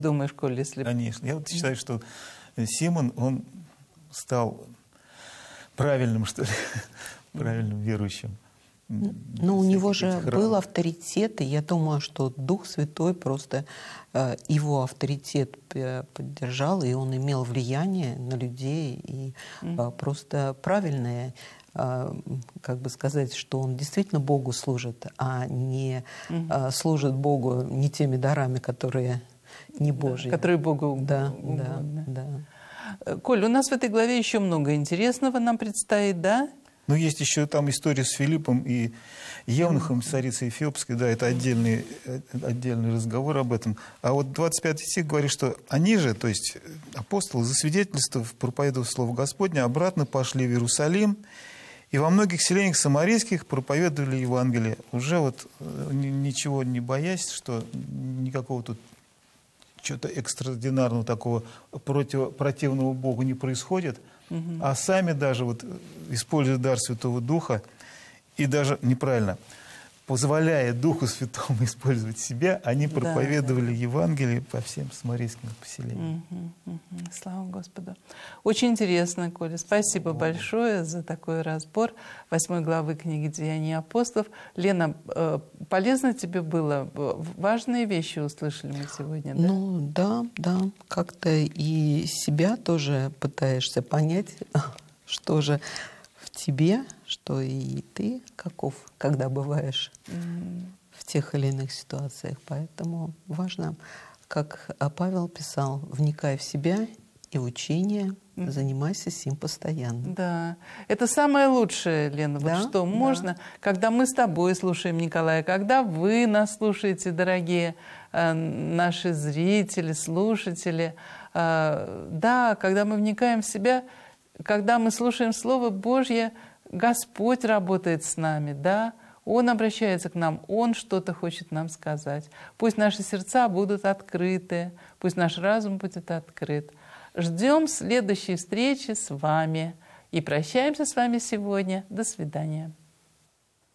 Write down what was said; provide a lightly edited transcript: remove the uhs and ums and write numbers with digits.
Думаешь, Коль, если... Конечно. Я вот считаю, что Симон, он стал правильным, что ли, правильным верующим. Ну, у него же был авторитет, и я думаю, что Дух Святой просто его авторитет поддержал, и он имел влияние на людей, и просто правильное, как бы сказать, что он действительно Богу служит, а не служит Богу не теми дарами, которые не Божьи. Да, которые Богу угодны. Да. Коль, у нас в этой главе еще много интересного нам предстоит, да? Ну, есть еще там история с Филиппом и Евнухом, царицей Эфиопской, да, это отдельный разговор об этом. А вот 25 стих говорит, что они же, то есть апостолы, засвидетельствовав, проповедовав Слово Господне, обратно пошли в Иерусалим, и во многих селениях самарийских проповедовали Евангелие. Уже вот ничего не боясь, что никакого тут чего-то экстраординарного такого противного Богу не происходит, а сами даже вот используя дар Святого Духа и даже неправильно, позволяя Духу Святому использовать себя, они проповедовали Евангелие по всем самарийским поселениям. Слава Господу. Очень интересно, Коля. Спасибо большое за такой разбор 8 главы книги «Деяния апостолов». Лена, полезно тебе было? Важные вещи услышали мы сегодня, да? Ну, да. Как-то и себя тоже пытаешься понять, что же в тебе, что и ты каков, когда бываешь в тех или иных ситуациях. Поэтому важно, как Павел писал, вникай в себя и в учение, занимайся сим постоянно. Да, это самое лучшее, Лена, Да? вот что можно, когда мы с тобой слушаем Николая, когда вы нас слушаете, дорогие наши зрители, слушатели, да, когда мы вникаем в себя, когда мы слушаем Слово Божье, Господь работает с нами, да, Он обращается к нам, Он что-то хочет нам сказать. Пусть наши сердца будут открыты, пусть наш разум будет открыт. Ждем следующей встречи с вами и прощаемся с вами сегодня. До свидания.